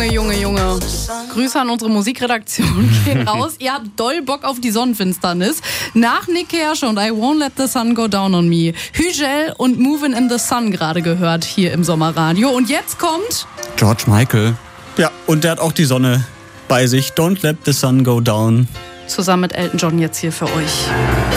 Junge. Grüße an unsere Musikredaktion gehen raus. Ihr habt doll Bock auf die Sonnenfinsternis. Nach Nick Kershaw und I Won't Let the Sun Go Down on Me. Hügel und Movin' in the Sun gerade gehört hier im Sommerradio. Und jetzt kommt George Michael. Ja, und der hat auch die Sonne bei sich. Don't let the sun go down. zusammen mit Elton John jetzt hier für euch.